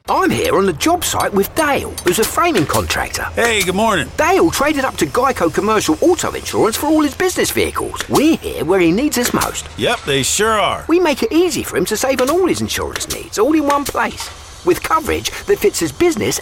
I'm here on the job site with Dale, who's a framing contractor. Hey, good morning. Dale traded up to Geico Commercial Auto Insurance for all his business vehicles. We're here where he needs us most. Yep, they sure are. We make it easy for him to save on all his insurance needs, all in one place, with coverage that fits his business